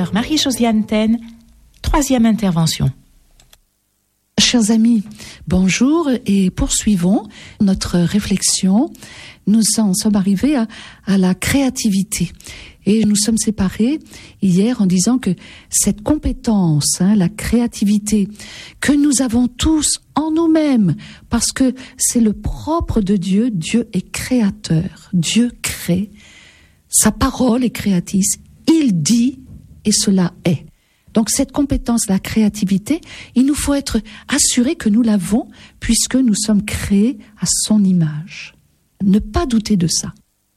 Pasteur Marie-Josiane Ten, troisième intervention. Chers amis, bonjour et poursuivons notre réflexion. Nous en sommes arrivés à la créativité et nous sommes séparés hier en disant que cette compétence, la créativité que nous avons tous en nous-mêmes, parce que c'est le propre de Dieu, Dieu est créateur, Dieu crée, sa parole est créatrice, il dit et cela est. Donc cette compétence, la créativité, il nous faut être assurés que nous l'avons puisque nous sommes créés à son image. Ne pas douter de ça.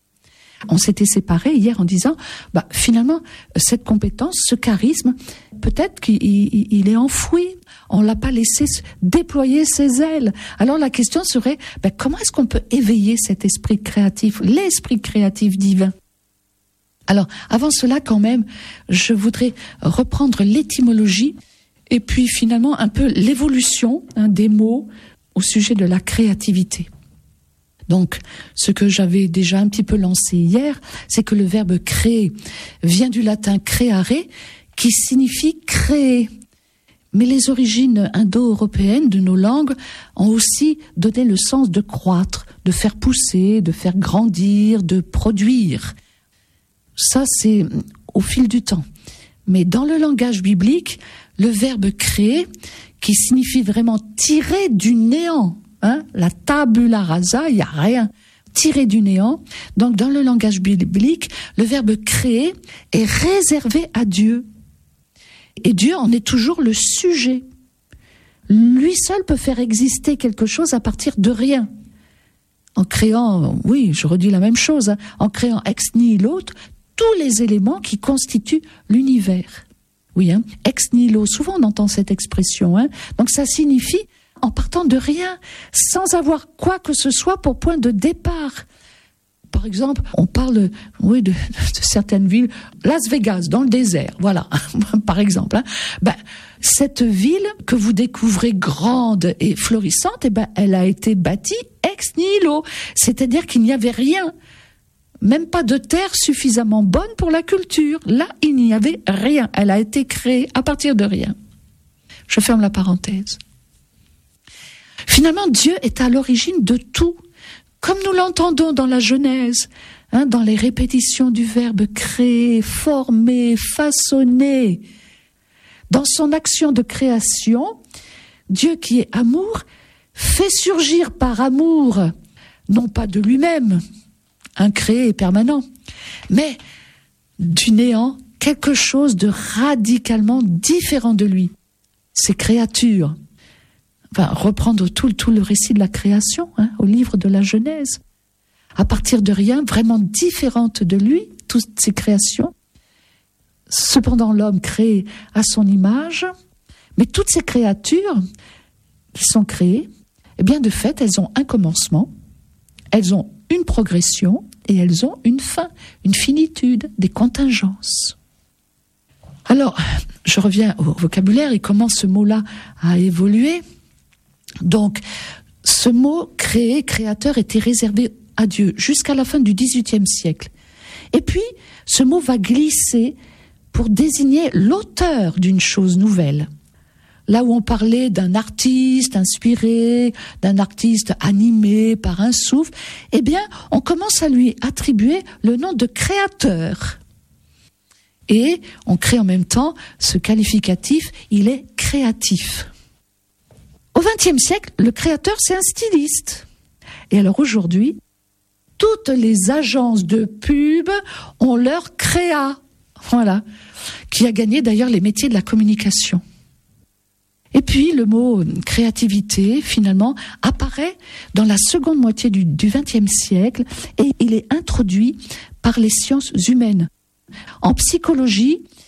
On s'était séparés hier en disant, finalement, cette compétence, ce charisme, peut-être qu'il est enfoui. On l'a pas laissé déployer ses ailes. Alors la question serait, comment est-ce qu'on peut éveiller cet esprit créatif, l'esprit créatif divin? Alors, avant cela, quand même, je voudrais reprendre l'étymologie et puis finalement un peu l'évolution des mots au sujet de la créativité. Donc, ce que j'avais déjà un petit peu lancé hier, c'est que le verbe créer vient du latin creare, qui signifie créer. Mais les origines indo-européennes de nos langues ont aussi donné le sens de croître, de faire pousser, de faire grandir, de produire. Ça, c'est au fil du temps. Mais dans le langage biblique, le verbe créer, qui signifie vraiment tirer du néant, la tabula rasa, il n'y a rien, tirer du néant. Donc, dans le langage biblique, le verbe créer est réservé à Dieu. Et Dieu en est toujours le sujet. Lui seul peut faire exister quelque chose à partir de rien. En créant, oui, je redis la même chose, en créant ex nihilo, tous les éléments qui constituent l'univers. Oui, ex nihilo, souvent on entend cette expression. Donc ça signifie en partant de rien, sans avoir quoi que ce soit pour point de départ. Par exemple, on parle de certaines villes, Las Vegas, dans le désert, voilà, par exemple. Cette ville que vous découvrez grande et florissante, elle a été bâtie ex nihilo, c'est-à-dire qu'il n'y avait rien. Même pas de terre suffisamment bonne pour la culture. Là, il n'y avait rien. Elle a été créée à partir de rien. Je ferme la parenthèse. Finalement, Dieu est à l'origine de tout. Comme nous l'entendons dans la Genèse, dans les répétitions du verbe créer, former, façonner. Dans son action de création, Dieu qui est amour, fait surgir par amour, non pas de lui-même, incréé et permanent, mais du néant, quelque chose de radicalement différent de lui. Ces créatures, reprendre tout le récit de la création, au livre de la Genèse, à partir de rien, vraiment différente de lui, toutes ces créations. Cependant, l'homme créé à son image, mais toutes ces créatures qui sont créées, de fait, elles ont un commencement, elles ont une progression et elles ont une fin, une finitude, des contingences. Alors, je reviens au vocabulaire et comment ce mot-là a évolué. Donc, ce mot créé, créateur, était réservé à Dieu jusqu'à la fin du XVIIIe siècle. Et puis, ce mot va glisser pour désigner l'auteur d'une chose nouvelle. Là où on parlait d'un artiste inspiré, d'un artiste animé par un souffle, on commence à lui attribuer le nom de créateur. Et on crée en même temps ce qualificatif, il est créatif. Au XXe siècle, le créateur, c'est un styliste. Et alors aujourd'hui, toutes les agences de pub ont leur créa, qui a gagné d'ailleurs les métiers de la communication. Et puis, le mot créativité, finalement, apparaît dans la seconde moitié du XXe siècle et il est introduit par les sciences humaines. En psychologie,